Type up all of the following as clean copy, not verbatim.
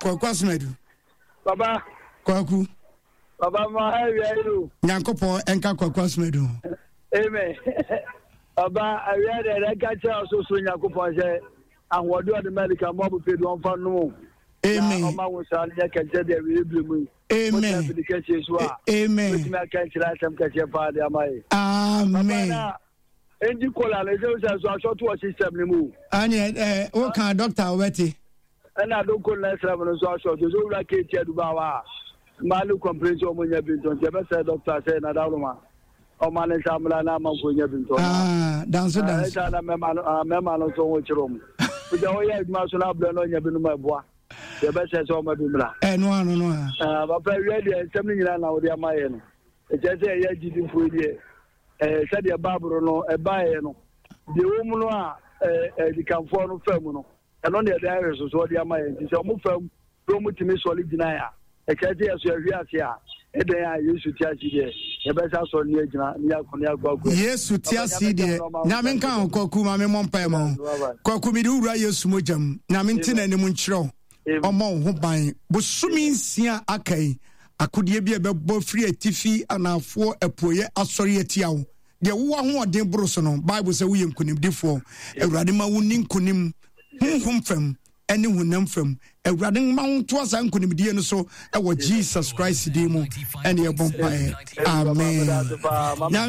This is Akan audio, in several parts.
Kwaku Asmedu. Baba. Kwaku. Baba ma awiaru. Nyankopon enka Kwaku Asmedu. Amen. Baba awiaru da gacha so Nyankopon se ahodo de medical mob pe do onfa no. Amen. Oma wo sa nya kaje de we blemu. Amen. Amen. Wetin ka kira sam kaje pa de amai. Amen. Endi kola le so so to system ni mu. Ani o kan doctor weti. Ana do ko na sra mo so so ra ke ti aduba wa. Malu comprehension mo nya binton je be say doctor say na dawluma. O ma ne samla na ma ko nya binton. Dance. Na me ma no so wo chirom. O je o ya ma so na bla no nya binu ma boa. Je be say so ma bi mla. No. Ba pa wi de sem ni nyina na wo de amaye no. E je say ya jidi fu de. Said the Babro no a buy no. The woman the camphor no firm no. And on the diaries was what the Amayan is a move from promoting solid denier. A catty as you are here. And then I used to charge you there. The best house on near Konya. Yes, to Tiasi de Naminka, Kokuma, Mompemo, Kokumidu Rayos Mujam, Namintin and Munchro, Omo, who buy, but swimming Sia Akai. I could be a both free a tiffy and a for a poye asori etiao. The one who are de brosono, Bible say we kunim before. A radima winning kunim, whom fem, any who fem, a radding mount was and kunim dear so, our Jesus Christ demo, and your bumpire. Amen. Now,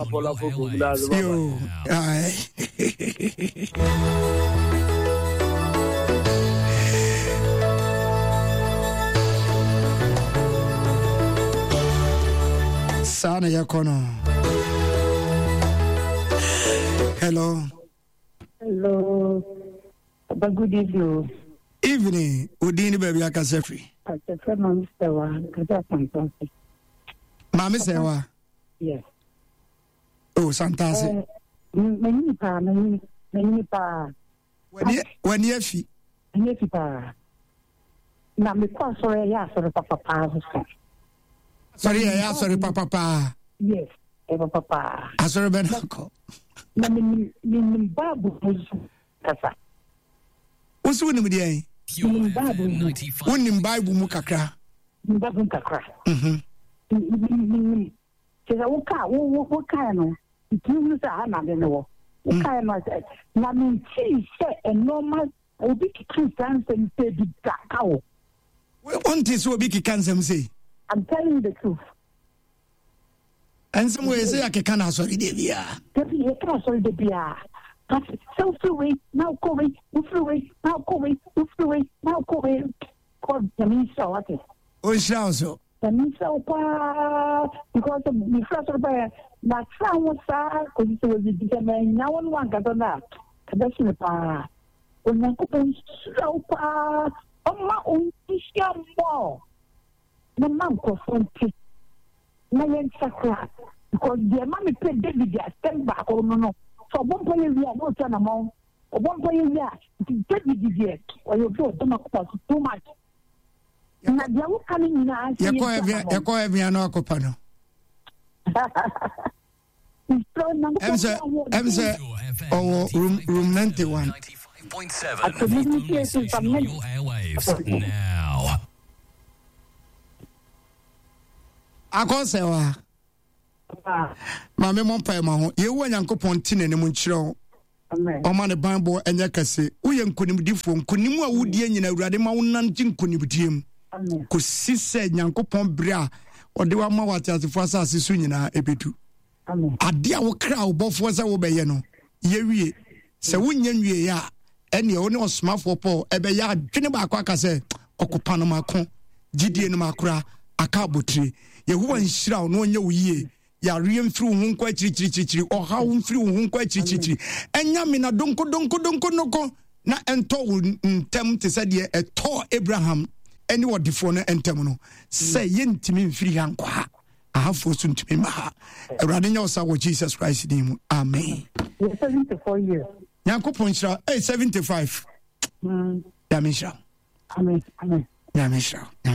Sana Yakono. Hello. But good evening. Evening. Udini baby Akasefi. Mama Sewa. Yes. Oh, Santasi. Many pa. When you fi. Pa. Na me kwa sorry ya sorry papa. Sorry, Papa. Yes, Papa. Sorry, Benako. Babu kasa. What's winning with you? Winning Bible Mukakra. Babu kakra. Kesa woka no. Itu sa ana de no. Woka no say. Na me say a normal obi Christian say bi kakao. One thing obi Christian say. I'm telling you the truth. And some way say I can't sorry, Devia. You can't sorry, Devia. But so free, now go away, now go away. God, the means so what is? Oh, so. The means so because the first of all, that sound was because it was the man. Now one got on that. That's the pa. When I go so far, on my own, more. My mom confronted my sakra because the mommy paid David stand back or no. So one point we are no turn among or 1 point David is yet or you do too much. Now they are coming in as you call every copano. Emse room 91. 95.7 your airwaves now. Akosewa Mame Mompa ma ho ye wo Nyankopon tine ne mu nkyerɛ Amen. O ma ne Bible enya kase wo ye nkonimdifo nkonim a wodie nyina Awurade ma wonan ti nkonimdiem Amen. Ko sise Nyankopon bere a ode wa ma watiasefo asase so nyina ebedu Amen. Ade a wo kra wo bofo se wo beye no ye wie se wonya nwie ya ene wo ne osmafo po ebe ya adwene ba akwa kase okopa no mako gidie no makora aka botire Yehuwa nhyira no onye wo yie ya riem firi wo nkwa chirichirichiri oha wo mfiri wo nkwa chirichirichiri enya me na donko noko na ento wo ntem te se de eto Abraham eni wodifo no entem no se yentimi mfiri hankwa ahafo so ntimi ma ha Awurade nya osa wo Jesus Christ dim amen 74 years Yankopon nhyira 75 ya me nhyira amen ya me nhyira